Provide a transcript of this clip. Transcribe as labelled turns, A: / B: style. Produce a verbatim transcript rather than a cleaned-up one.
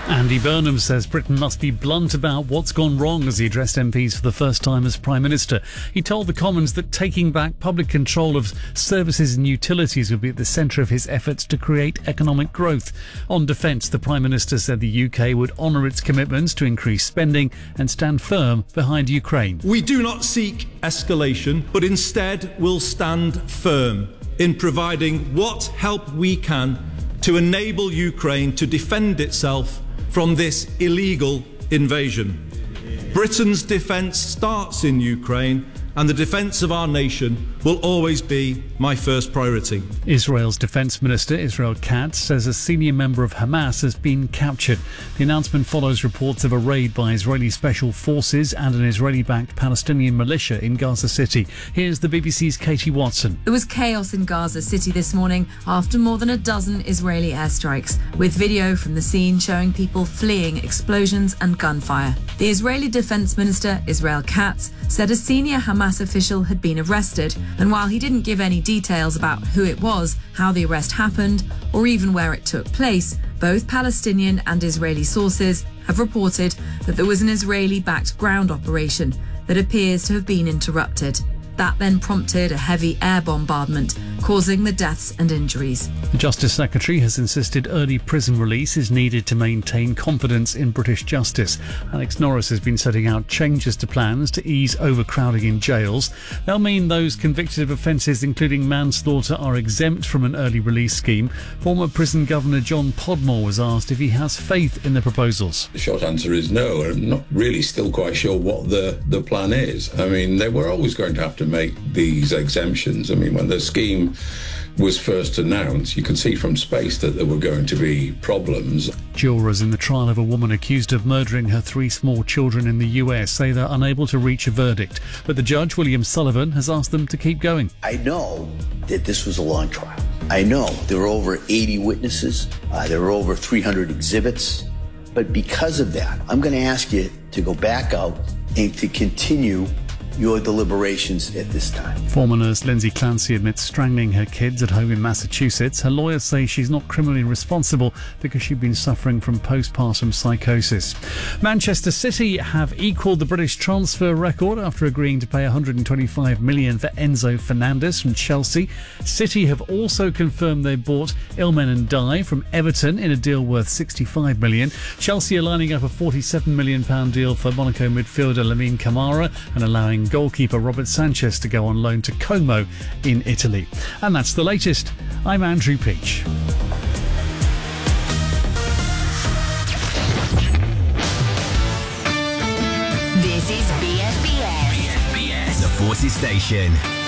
A: Andy Burnham says Britain must be blunt about what's gone wrong as he addressed M Ps for the first time as Prime Minister. He told the Commons that taking back public control of services and utilities would be at the centre of his efforts to create economic growth. On defence, the Prime Minister said the U K would honour its commitments to increase spending and stand firm behind Ukraine.
B: We do not seek escalation, but instead will stand firm in providing what help we can to enable Ukraine to defend itself from this illegal invasion. Britain's defence starts in Ukraine, and the defence of our nation will always be my first priority.
A: Israel's Defence Minister, Israel Katz, says a senior member of Hamas has been captured. The announcement follows reports of a raid by Israeli special forces and an Israeli-backed Palestinian militia in Gaza City. Here's the B B C's Katie Watson.
C: There was chaos in Gaza City this morning after more than a dozen Israeli airstrikes, with video from the scene showing people fleeing explosions and gunfire. The Israeli Defence Minister, Israel Katz, said a senior Hamas official had been arrested, and while he didn't give any details about who it was, how the arrest happened, or even where it took place, both Palestinian and Israeli sources have reported that there was an Israeli-backed ground operation that appears to have been interrupted. That then prompted a heavy air bombardment, causing the deaths and injuries.
A: The Justice Secretary has insisted early prison release is needed to maintain confidence in British justice. Alex Norris has been setting out changes to plans to ease overcrowding in jails. They'll mean those convicted of offences including manslaughter are exempt from an early release scheme. Former prison governor John Podmore was asked if he has faith in the proposals.
D: The short answer is no. I'm not really still quite sure what the, the plan is. I mean, they were always going to have to make these exemptions. I mean, when the scheme was first announced, you could see from space that there were going to be problems.
A: Jurors in the trial of a woman accused of murdering her three small children in the U S say they're unable to reach a verdict. But the judge, William Sullivan, has asked them to keep going.
E: I know that this was a long trial. I know there were over eighty witnesses. Uh, there were over three hundred exhibits. But because of that, I'm going to ask you to go back out and to continue your deliberations at this time.
A: Former nurse Lindsay Clancy admits strangling her kids at home in Massachusetts. Her lawyers say she's not criminally responsible because she'd been suffering from postpartum psychosis. Manchester City have equalled the British transfer record after agreeing to pay one hundred twenty-five million pounds for Enzo Fernandez from Chelsea. City have also confirmed they bought Ilmen Ndiaye from Everton in a deal worth sixty-five million pounds. Chelsea are lining up a forty-seven million pounds deal for Monaco midfielder Lamine Camara and allowing goalkeeper Robert Sanchez to go on loan to Como in Italy. And that's the latest. I'm Andrew Peach.
F: This is B S B S.
G: B S B S, the Forces Station.